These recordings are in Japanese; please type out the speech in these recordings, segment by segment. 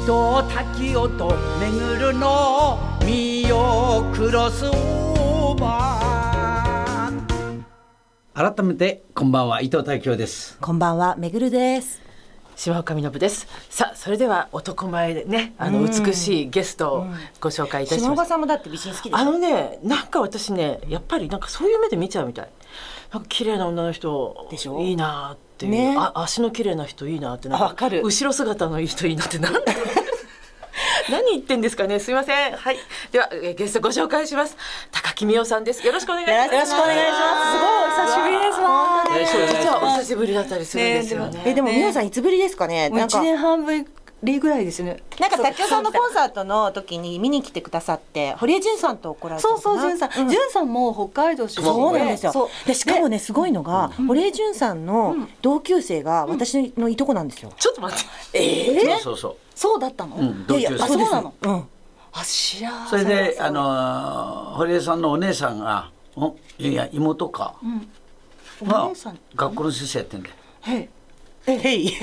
と滝をと巡るの身をクロスオーバー。改めてこんばんは、伊藤大京です。 こんばんは、めぐるです。 島岡みのぶです。さあ、それでは男前でね、美しいゲストをご紹介いたします。 島岡さんもだって美人好きでしょ。 なんか私ね、やっぱりなんかそういう目で見ちゃうみたい。なんか綺麗な女の人でしょ、 いいなっていう、 ね、 足の綺麗な人いいなって、なんか後ろ姿のいい人いいなってなんだ何言ってんですかね。すいません。はい。ではゲストご紹介します。高木美代さんです。よろしくお願いします。 よろしくお願いします。すごいお久しぶりです。 実はお久しぶりだったりするんですよね。 でも美代さんいつぶりですかね。 1年半ぶりぐらいですね。 なんか滝尾さんのコンサートの時に見に来てくださって、堀江潤さんと来られたのかな。 そう潤さんも北海道出身で。 そうなんですよ。でしかもね、すごいのが堀江潤さんの同級生が私のいとこなんですよ。 ちょっと待って。 そうだったの？ 同級生。 そうなの。 それで堀江さんのお姉さんが、いや妹か、が学校の先生やってんだよ。 へい。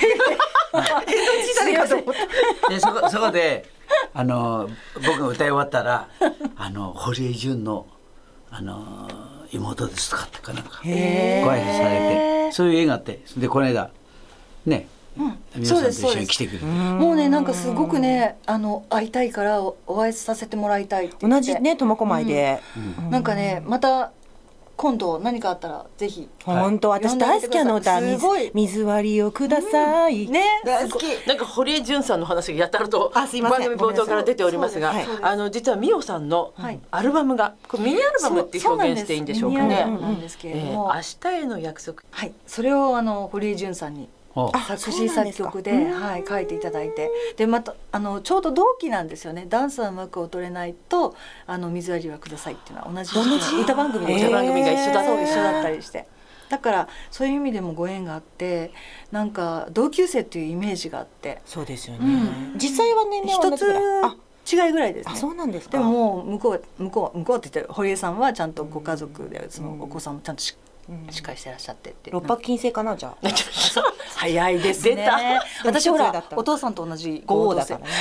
でそこで僕が歌い終わったら堀江潤の妹ですとかってかなんかご挨拶されて、そういう映画あって、でこの間ね、皆さんと一緒に来てくれて、 もうね、なんかすごくね、会いたいからお会いさせてもらいたいって言って、 同じね苫小牧で、 なんかね、また今度何かあったらぜひ。 本当、私大好きなの歌、水割りをください、 ね、 大好き。 なんか堀江潤さんの話がやたらと番組すいません、 冒頭から出ておりますが、実は美代さんのアルバムが、これミニアルバムって表現していいんでしょうかね。 ミニアルバムなんですけれども、 明日への約束、 はい、それを堀江潤さんに作詞作曲で、書いていただいて、でまたちょうど同期なんですよね。ダンスはうまく踊れないと水割りはくださいっていうのは同じ歌番組で、 歌番組が一緒だったりして、だからそういう意味でもご縁があって、なんか同級生っていうイメージがあって。 そうですよね。実際は年齢は一つ違いぐらいですね。 そうなんですか。 でももう向こうって言って、堀江さんはちゃんとご家族で、そのお子さんもちゃんとしっかりしてらっしゃってって。 六白金星かな、じゃあ。 早いですね。私ほらお父さんと同じ 5だからね。